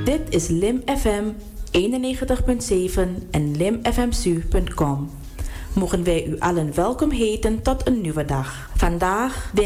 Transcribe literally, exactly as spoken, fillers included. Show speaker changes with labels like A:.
A: Dit is Lim F M eenennegentig punt zeven en limfmsu punt com. Mogen wij u allen welkom heten tot een nieuwe dag. Vandaag